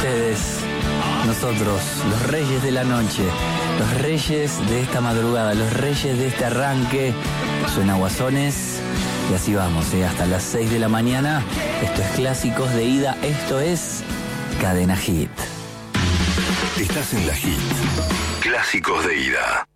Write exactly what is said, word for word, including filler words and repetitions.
ustedes, nosotros, los reyes de la noche, los reyes de esta madrugada, los reyes de este arranque. Suena Guasones y así vamos, ¿eh? Hasta las seis de la mañana. Esto es Clásicos de Ida, esto es Cadena Hit. Estás en la Hit. Clásicos de Ida.